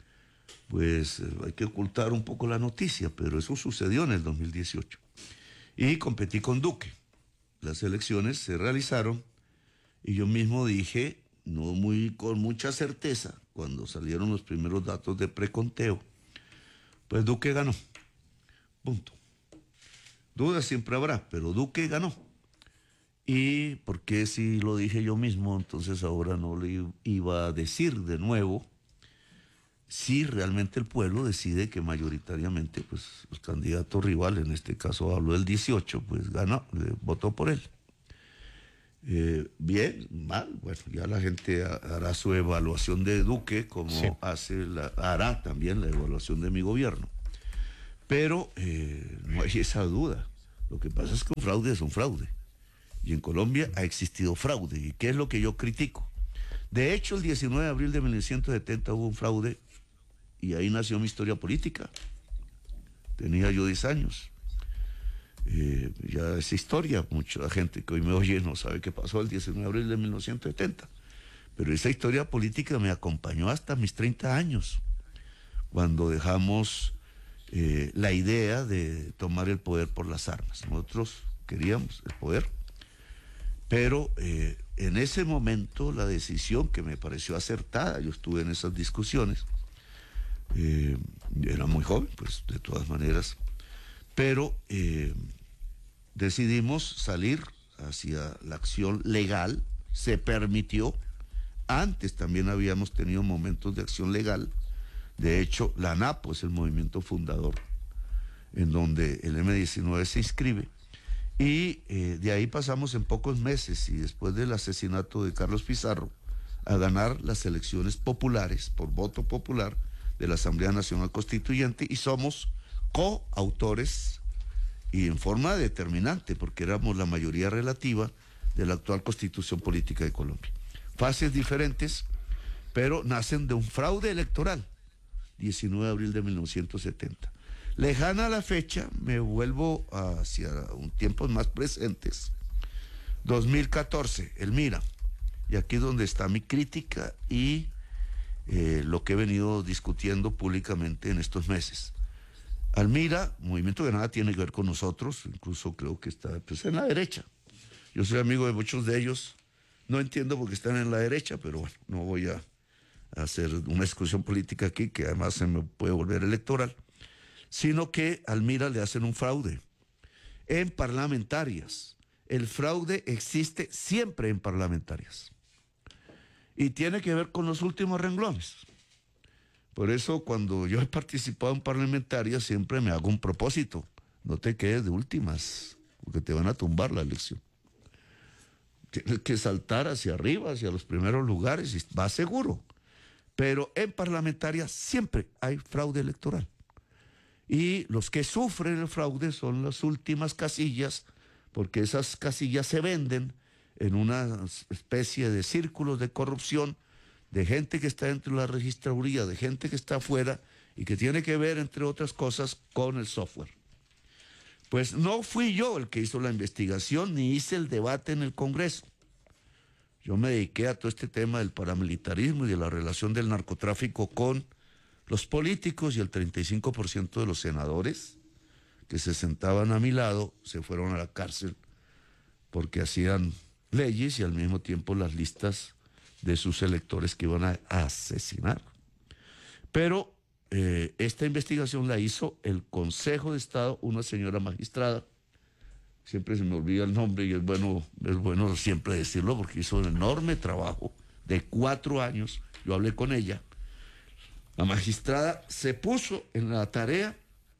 pues eh, hay que ocultar un poco la noticia, pero eso sucedió en el dos mil dieciocho. Y competí con Duque. Las elecciones se realizaron y yo mismo dije, no muy con mucha certeza, cuando salieron los primeros datos de preconteo, pues Duque ganó. Punto. Dudas siempre habrá, pero Duque ganó. Y porque si lo dije yo mismo, entonces ahora no le iba a decir de nuevo si realmente el pueblo decide que mayoritariamente pues, los candidatos rivales, en este caso hablo del dieciocho, pues ganó, eh, votó por él. Eh, bien, mal, bueno, ya la gente hará su evaluación de Duque como sí. hace la, hará también la evaluación de mi gobierno. Pero eh, no hay esa duda. Lo que pasa es que un fraude es un fraude. Y en Colombia ha existido fraude. ¿Y qué es lo que yo critico? De hecho, el diecinueve de abril de mil novecientos setenta hubo un fraude y ahí nació mi historia política. Tenía yo diez años. Eh, ya esa historia, mucha gente que hoy me oye no sabe qué pasó el diecinueve de abril de mil novecientos setenta. Pero esa historia política me acompañó hasta mis treinta años, cuando dejamos eh, la idea de tomar el poder por las armas. Nosotros queríamos el poder, pero eh, en ese momento la decisión que me pareció acertada, yo estuve en esas discusiones, eh, era muy joven, pues de todas maneras, pero eh, decidimos salir hacia la acción legal, se permitió. Antes también habíamos tenido momentos de acción legal. De hecho, la ANAPO es el movimiento fundador, en donde el eme diecinueve se inscribe. Y eh, de ahí pasamos en pocos meses, y después del asesinato de Carlos Pizarro, a ganar las elecciones populares, por voto popular, de la Asamblea Nacional Constituyente, y somos coautores, y en forma determinante, porque éramos la mayoría relativa de la actual Constitución Política de Colombia. Fases diferentes, pero nacen de un fraude electoral, diecinueve de abril de mil novecientos setenta. Lejana la fecha, me vuelvo hacia un tiempos más presentes. dos mil catorce, Elmira, y aquí es donde está mi crítica y eh, lo que he venido discutiendo públicamente en estos meses. Elmira, movimiento que nada tiene que ver con nosotros, incluso creo que está pues, en la derecha. Yo soy amigo de muchos de ellos, no entiendo por qué están en la derecha, pero bueno, no voy a, a hacer una discusión política aquí, que además se me puede volver electoral, sino que a Elmira le hacen un fraude en parlamentarias. El fraude existe siempre en parlamentarias y tiene que ver con los últimos renglones. Por eso cuando yo he participado en parlamentarias siempre me hago un propósito: no te quedes de últimas, porque te van a tumbar la elección. Tienes que saltar hacia arriba, hacia los primeros lugares, y vas seguro. Pero en parlamentarias siempre hay fraude electoral. Y los que sufren el fraude son las últimas casillas, porque esas casillas se venden en una especie de círculos de corrupción, de gente que está dentro de la registraduría, de gente que está afuera y que tiene que ver, entre otras cosas, con el software. Pues no fui yo el que hizo la investigación ni hice el debate en el Congreso. Yo me dediqué a todo este tema del paramilitarismo y de la relación del narcotráfico con los políticos, y el treinta y cinco por ciento de los senadores que se sentaban a mi lado se fueron a la cárcel porque hacían leyes y al mismo tiempo las listas de sus electores que iban a asesinar. Pero eh, esta investigación la hizo el Consejo de Estado, una señora magistrada, siempre se me olvida el nombre y es bueno, es bueno siempre decirlo porque hizo un enorme trabajo de cuatro años, yo hablé con ella. La magistrada se puso en la tarea.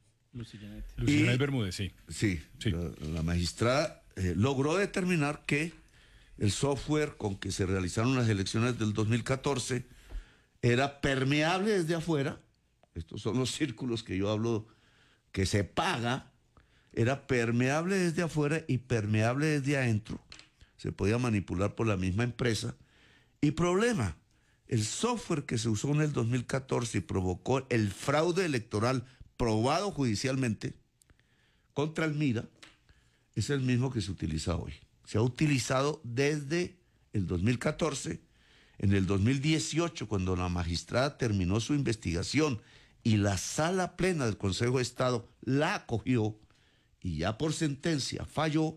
Lucía Bermúdez, sí. Sí, sí. La, la magistrada eh, logró determinar que el software con que se realizaron las elecciones del dos mil catorce era permeable desde afuera. Estos son los círculos que yo hablo, que se paga. Era permeable desde afuera y permeable desde adentro. Se podía manipular por la misma empresa. Y problema, el software que se usó en el dos mil catorce y provocó el fraude electoral probado judicialmente contra el MIRA es el mismo que se utiliza hoy. Se ha utilizado desde el dos mil catorce, en el dos mil dieciocho, cuando la magistrada terminó su investigación y la sala plena del Consejo de Estado la acogió y ya por sentencia falló,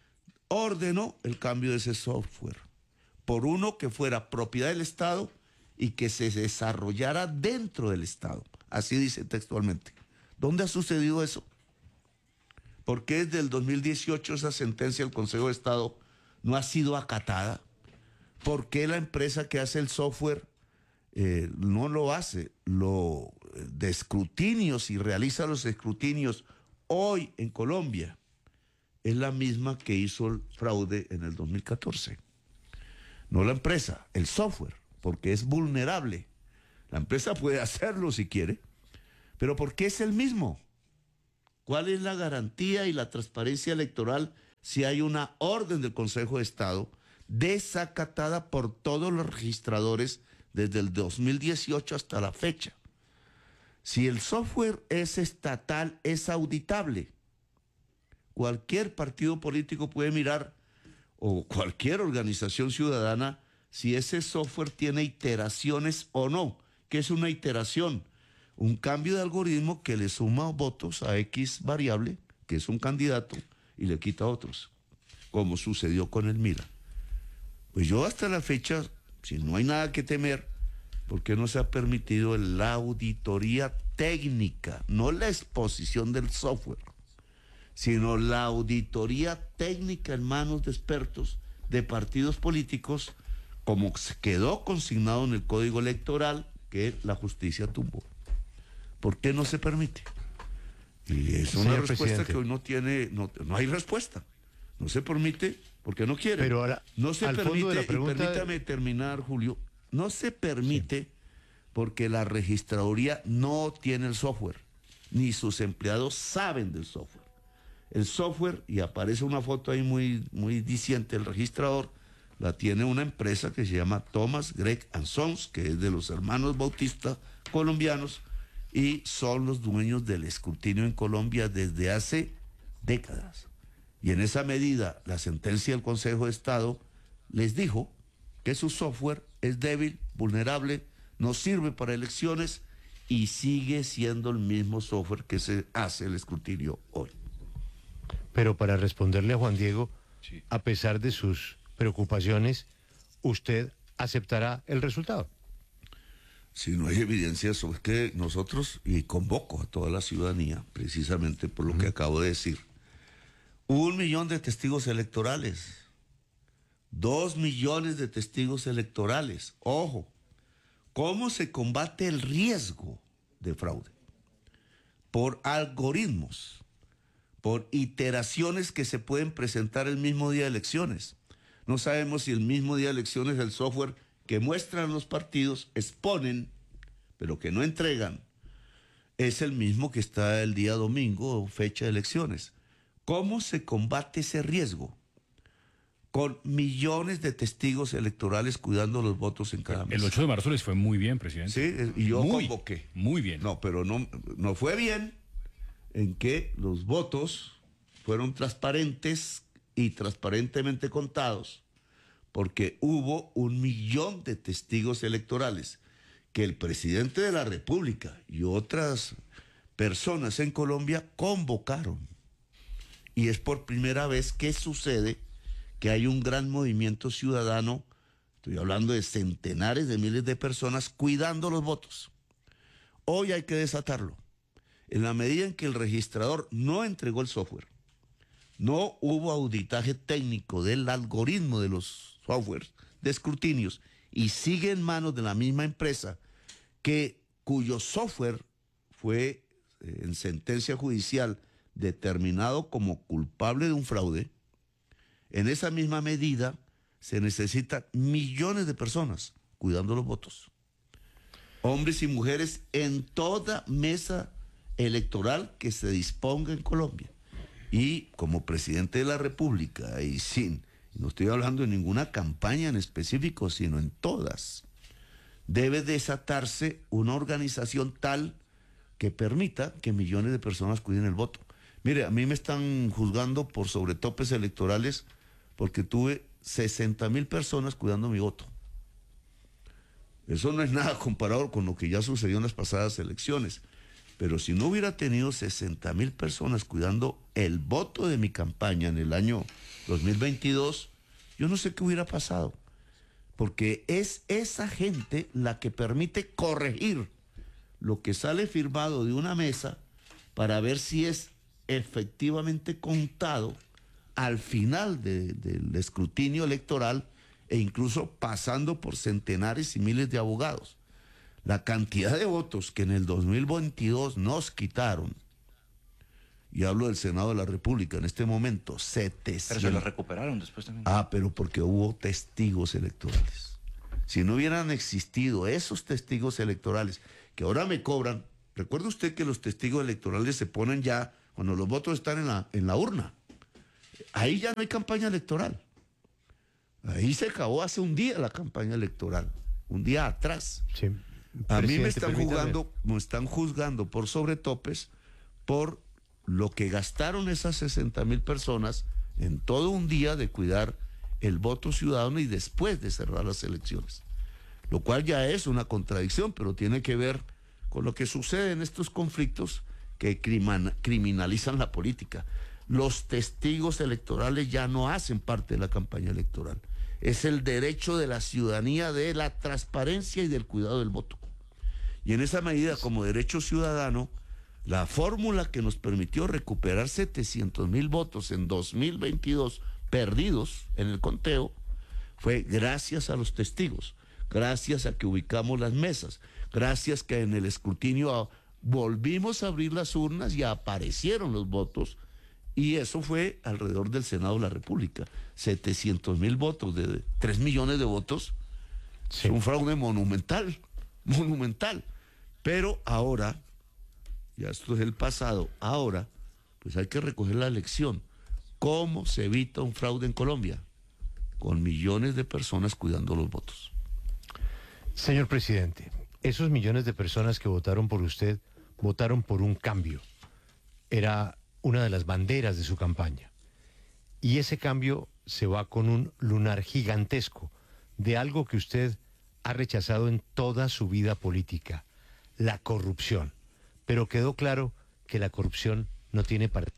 ordenó el cambio de ese software por uno que fuera propiedad del Estado y que se desarrollara dentro del Estado. Así dice textualmente. ¿Dónde ha sucedido eso? ¿Por qué desde el dos mil dieciocho esa sentencia del Consejo de Estado no ha sido acatada? ¿Por qué la empresa que hace el software eh, no lo hace? Lo de escrutinios y realiza los escrutinios hoy en Colombia es la misma que hizo el fraude en el dos mil catorce. No la empresa, el software, porque es vulnerable. La empresa puede hacerlo si quiere, pero ¿por qué es el mismo? ¿Cuál es la garantía y la transparencia electoral si hay una orden del Consejo de Estado desacatada por todos los registradores desde el dos mil dieciocho hasta la fecha? Si el software es estatal, es auditable. Cualquier partido político puede mirar, o cualquier organización ciudadana, si ese software tiene iteraciones o no. ¿Qué es una iteración? Un cambio de algoritmo que le suma votos a X variable, que es un candidato, y le quita otros, como sucedió con el MIRA. Pues yo hasta la fecha, si no hay nada que temer, ¿por qué no se ha permitido la auditoría técnica? No la exposición del software, sino la auditoría técnica en manos de expertos de partidos políticos, como quedó consignado en el Código Electoral que la justicia tumbó. ¿Por qué no se permite? Y es una Señor respuesta presidente, que hoy no tiene, no, no hay respuesta. No se permite porque no quiere. Pero ahora, no se al fondo permite, de la pregunta- y permítame terminar, Julio, no se permite sí. porque la registraduría no tiene el software, ni sus empleados saben del software. El software, y aparece una foto ahí muy, muy diciente del registrador, la tiene una empresa que se llama Thomas, Gregg and Sons, que es de los hermanos Bautista colombianos, y son los dueños del escrutinio en Colombia desde hace décadas. Y en esa medida, la sentencia del Consejo de Estado les dijo que su software es débil, vulnerable, no sirve para elecciones y sigue siendo el mismo software que se hace el escrutinio hoy. Pero para responderle a Juan Diego, sí, a pesar de sus preocupaciones, ¿usted aceptará el resultado? Si no hay evidencia sobre que nosotros, y convoco a toda la ciudadanía, precisamente por lo uh-huh. que acabo de decir, un millón de testigos electorales, dos millones de testigos electorales, ojo, ¿cómo se combate el riesgo de fraude? Por algoritmos, por iteraciones que se pueden presentar el mismo día de elecciones. No sabemos si el mismo día de elecciones el software que muestran los partidos, exponen, pero que no entregan, es el mismo que está el día domingo, fecha de elecciones. ¿Cómo se combate ese riesgo? Con millones de testigos electorales cuidando los votos en cada mes. El ocho de marzo les fue muy bien, presidente. Sí, y yo muy, convoqué. Muy bien. No, pero no, no fue bien en que los votos fueron transparentes y transparentemente contados, porque hubo un millón de testigos electorales que el presidente de la República y otras personas en Colombia convocaron. Y es por primera vez que sucede que hay un gran movimiento ciudadano, estoy hablando de centenares de miles de personas cuidando los votos. Hoy hay que desatarlo. En la medida en que el registrador no entregó el software, no hubo auditaje técnico del algoritmo de los softwares de escrutinios y sigue en manos de la misma empresa que cuyo software fue eh, en sentencia judicial determinado como culpable de un fraude, en esa misma medida se necesitan millones de personas cuidando los votos. Hombres y mujeres en toda mesa electoral que se disponga en Colombia. Y como presidente de la República, y sin, no estoy hablando de ninguna campaña en específico, sino en todas, debe desatarse una organización tal que permita que millones de personas cuiden el voto. Mire, a mí me están juzgando por sobretopes electorales porque tuve sesenta mil personas cuidando mi voto. Eso no es nada comparado con lo que ya sucedió en las pasadas elecciones. Pero si no hubiera tenido sesenta mil personas cuidando el voto de mi campaña en el año dos mil veintidós, yo no sé qué hubiera pasado. Porque es esa gente la que permite corregir lo que sale firmado de una mesa para ver si es efectivamente contado al final de, del escrutinio electoral e incluso pasando por centenares y miles de abogados. La cantidad de votos que en el dos mil veintidós nos quitaron, y hablo del Senado de la República en este momento, setecientos. Pero se lo recuperaron después también. Ah, pero porque hubo testigos electorales. Si no hubieran existido esos testigos electorales que ahora me cobran, recuerde usted que los testigos electorales se ponen ya cuando los votos están en la, en la urna. Ahí ya no hay campaña electoral. Ahí se acabó hace un día la campaña electoral, un día atrás. Sí. A mí me están permítame. juzgando, me están juzgando por sobretopes por lo que gastaron esas sesenta mil personas en todo un día de cuidar el voto ciudadano y después de cerrar las elecciones. Lo cual ya es una contradicción, pero tiene que ver con lo que sucede en estos conflictos que criminalizan la política. Los testigos electorales ya no hacen parte de la campaña electoral. Es el derecho de la ciudadanía de la transparencia y del cuidado del voto. Y en esa medida, como derecho ciudadano, la fórmula que nos permitió recuperar setecientos mil votos en dos mil veintidós perdidos en el conteo fue gracias a los testigos, gracias a que ubicamos las mesas, gracias que en el escrutinio volvimos a abrir las urnas y aparecieron los votos. Y eso fue alrededor del Senado de la República. setecientos mil votos, de tres millones de votos. Sí. Es un fraude monumental, monumental. Pero ahora, ya esto es el pasado, ahora, pues hay que recoger la lección. ¿Cómo se evita un fraude en Colombia? Con millones de personas cuidando los votos. Señor presidente, esos millones de personas que votaron por usted, votaron por un cambio. Era una de las banderas de su campaña. Y ese cambio se va con un lunar gigantesco de algo que usted ha rechazado en toda su vida política, la corrupción. Pero quedó claro que la corrupción no tiene partido.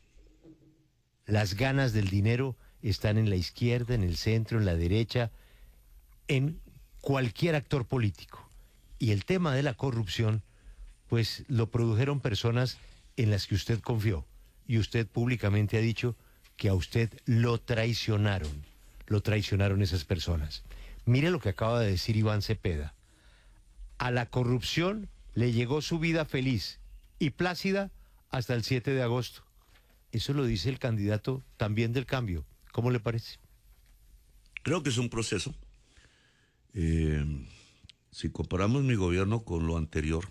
Las ganas del dinero están en la izquierda, en el centro, en la derecha, en cualquier actor político. Y el tema de la corrupción, pues lo produjeron personas en las que usted confió. Y usted públicamente ha dicho que a usted lo traicionaron, lo traicionaron esas personas. Mire lo que acaba de decir Iván Cepeda. A la corrupción le llegó su vida feliz y plácida hasta el siete de agosto. Eso lo dice el candidato también del cambio. ¿Cómo le parece? Creo que es un proceso. Eh, si comparamos mi gobierno con lo anterior,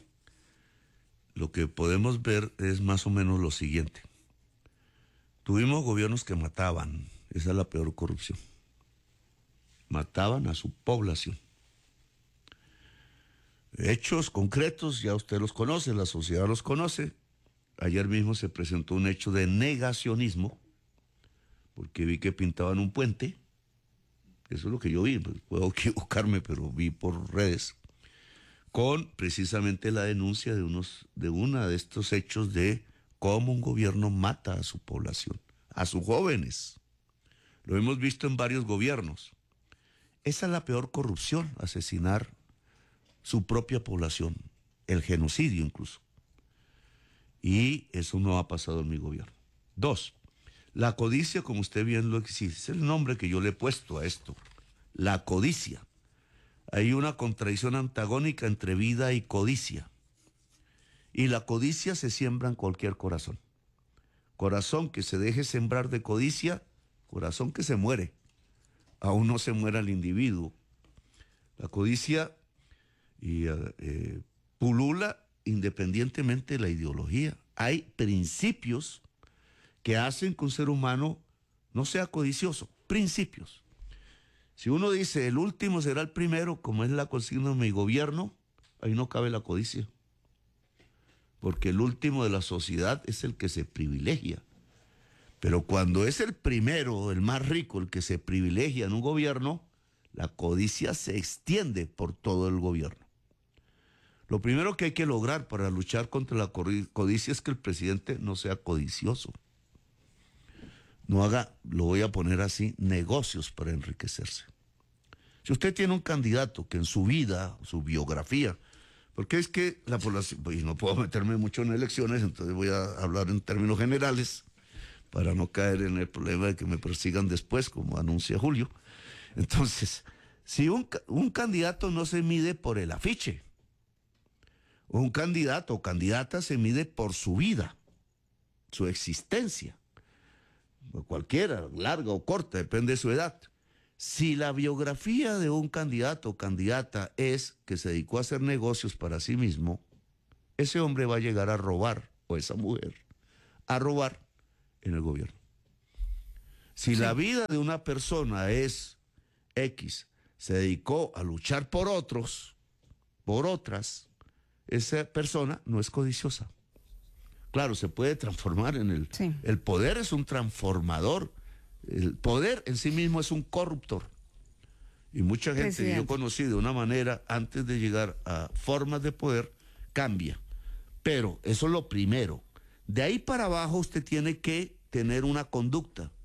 lo que podemos ver es más o menos lo siguiente. Tuvimos gobiernos que mataban, esa es la peor corrupción. Mataban a su población. Hechos concretos, ya usted los conoce, la sociedad los conoce. Ayer mismo se presentó un hecho de negacionismo, porque vi que pintaban un puente. Eso es lo que yo vi, pues, puedo equivocarme, pero vi por redes, con precisamente la denuncia de, unos, de una de estos hechos de cómo un gobierno mata a su población, a sus jóvenes. Lo hemos visto en varios gobiernos. Esa es la peor corrupción, asesinar su propia población, el genocidio incluso. Y eso no ha pasado en mi gobierno. Dos, la codicia, como usted bien lo exige, es el nombre que yo le he puesto a esto, la codicia. Hay una contradicción antagónica entre vida y codicia. Y la codicia se siembra en cualquier corazón. Corazón que se deje sembrar de codicia, corazón que se muere. Aún no se muera el individuo. La codicia y, eh, pulula independientemente de la ideología. Hay principios que hacen que un ser humano no sea codicioso. Principios. Si uno dice el último será el primero, como es la consigna de mi gobierno, ahí no cabe la codicia. Porque el último de la sociedad es el que se privilegia. Pero cuando es el primero, el más rico, el que se privilegia en un gobierno, la codicia se extiende por todo el gobierno. Lo primero que hay que lograr para luchar contra la codicia es que el presidente no sea codicioso. No haga, lo voy a poner así, negocios para enriquecerse. Si usted tiene un candidato que en su vida, su biografía, porque es que la población, pues no puedo meterme mucho en elecciones, entonces voy a hablar en términos generales para no caer en el problema de que me persigan después, como anuncia Julio. Entonces, si un, un candidato no se mide por el afiche, un candidato o candidata se mide por su vida, su existencia, cualquiera, larga o corta, depende de su edad. Si la biografía de un candidato o candidata es que se dedicó a hacer negocios para sí mismo, ese hombre va a llegar a robar, o esa mujer, a robar en el gobierno. Si sí. La vida de una persona es X, se dedicó a luchar por otros, por otras, esa persona no es codiciosa. Claro, se puede transformar en el... Sí. El poder es un transformador. El poder en sí mismo es un corruptor. Y mucha gente Presidente. que yo conocí de una manera, antes de llegar a formas de poder, cambia. Pero eso es lo primero. De ahí para abajo usted tiene que tener una conducta.